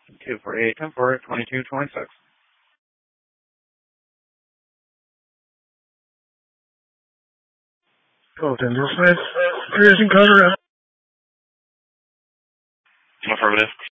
248, 10-4, 2226. Fulton, this is Pearson cover. Affirmative.